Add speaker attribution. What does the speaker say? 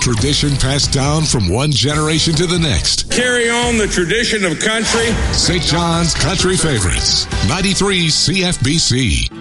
Speaker 1: Tradition passed down from one generation to the next.
Speaker 2: Carry on the tradition of country.
Speaker 1: St. John's Country Favorites, 93 CFBC.